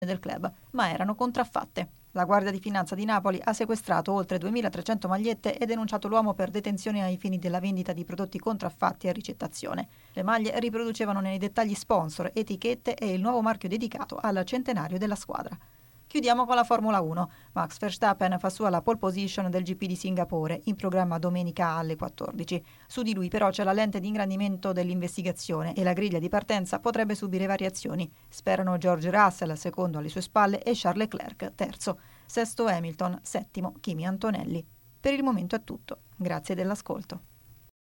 del club, ma erano contraffatte. La Guardia di Finanza di Napoli ha sequestrato oltre 2.300 magliette e denunciato l'uomo per detenzione ai fini della vendita di prodotti contraffatti a ricettazione. Le maglie riproducevano nei dettagli sponsor, etichette e il nuovo marchio dedicato al centenario della squadra. Chiudiamo con la Formula 1. Max Verstappen fa sua la pole position del GP di Singapore, in programma domenica alle 14. Su di lui però c'è la lente di ingrandimento dell'investigazione e la griglia di partenza potrebbe subire variazioni. Sperano George Russell, secondo alle sue spalle, e Charles Leclerc, terzo. Sesto Hamilton, settimo Kimi Antonelli. Per il momento è tutto. Grazie dell'ascolto.